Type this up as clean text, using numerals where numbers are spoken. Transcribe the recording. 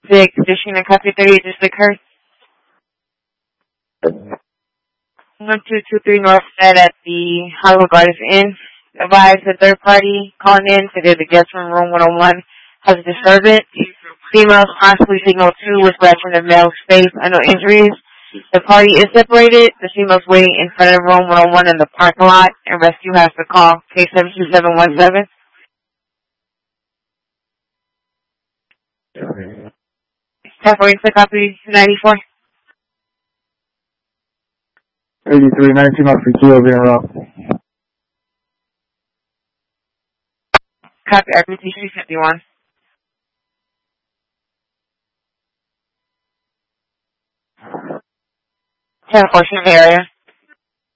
The condition in copy 38 just occurred. 1223 North Fed at the Hollywood Gardens Inn. Advised the third party calling in to the guest room 101 has a disturbance. Females possibly signal 2 with scratching the male's face. No injuries. The party is separated. The female's waiting in front of room 101 in the parking lot, and rescue has to call case 72717. 1046 copy 94. 8319 off the kilo being rough. Copy RPT 351. 10 portion of area.